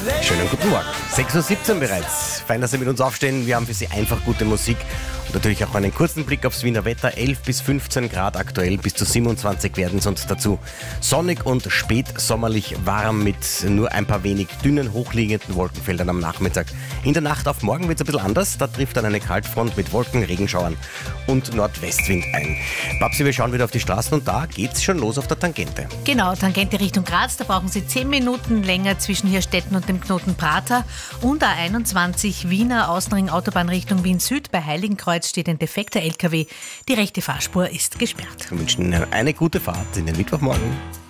Schönen guten Morgen. 6:17 Uhr bereits. Fein, dass Sie mit uns aufstehen. Wir haben für Sie einfach gute Musik und natürlich auch einen kurzen Blick aufs Wiener Wetter. 11 bis 15 Grad aktuell, bis zu 27 werden es und dazu sonnig und spätsommerlich warm mit nur ein paar wenig dünnen, hochliegenden Wolkenfeldern am Nachmittag. In der Nacht auf morgen wird es ein bisschen anders. Da trifft dann eine Kaltfront mit Wolken, Regenschauern und Nordwestwind ein. Babsi, wir schauen wieder auf die Straßen und da geht's schon los auf der Tangente. Genau, Tangente Richtung Graz, da brauchen Sie 10 Minuten länger zwischen Hirstetten und dem Knoten Prater. Und A21 Wiener Außenring Autobahn Richtung Wien Süd. Bei Heiligenkreuz steht ein defekter LKW. Die rechte Fahrspur ist gesperrt. Wir wünschen Ihnen eine gute Fahrt in den Mittwochmorgen.